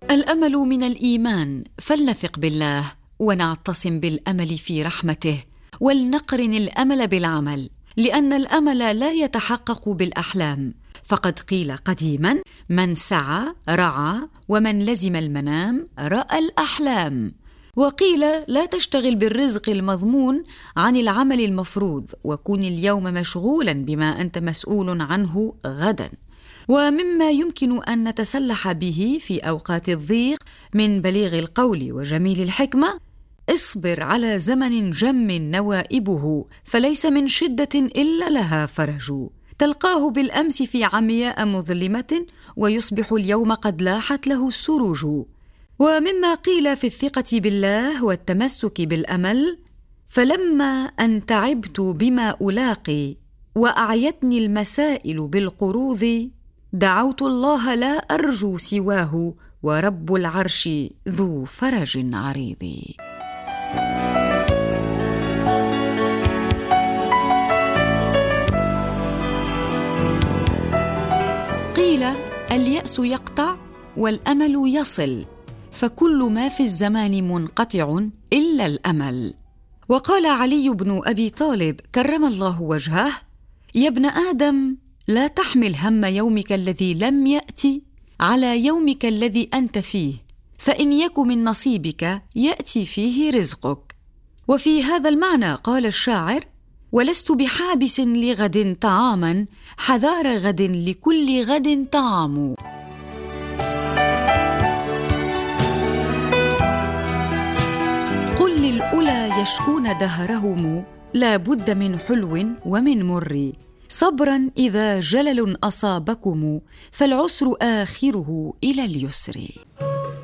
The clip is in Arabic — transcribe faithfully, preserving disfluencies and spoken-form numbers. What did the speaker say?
الأمل من الإيمان، فلنثق بالله ونعتصم بالأمل في رحمته، ولنقرن الأمل بالعمل، لأن الأمل لا يتحقق بالأحلام، فقد قيل قديما: من سعى رعى، ومن لزم المنام رأى الأحلام. وقيل: لا تشتغل بالرزق المضمون عن العمل المفروض، وكن اليوم مشغولا بما أنت مسؤول عنه غدا. ومما يمكن أن نتسلح به في أوقات الضيق من بليغ القول وجميل الحكمة: اصبر على زمن جم نوائبه، فليس من شدة إلا لها فرج. تلقاه بالأمس في عمياء مظلمة، ويصبح اليوم قد لاحت له السروج. ومما قيل في الثقة بالله والتمسك بالأمل: فلما أن تعبت بما ألاقي، وأعيتني المسائل بالقروض، دعوت الله لا أرجو سواه، ورب العرش ذو فرج عريض. قيل: اليأس يقطع والأمل يصل، فكل ما في الزمان منقطع إلا الأمل. وقال علي بن أبي طالب كرم الله وجهه: يا ابن آدم، لا تحمل هم يومك الذي لم يأتي على يومك الذي أنت فيه، فإن يك من نصيبك يأتي فيه رزقك. وفي هذا المعنى قال الشاعر: ولست بحابس لغد طعاما، حذار غد لكل غد طعام. قل للأولى يشكون دهرهم، لا بد من حلو ومن مر، صبرا إذا جلل أصابكم، فالعسر آخره إلى اليسر.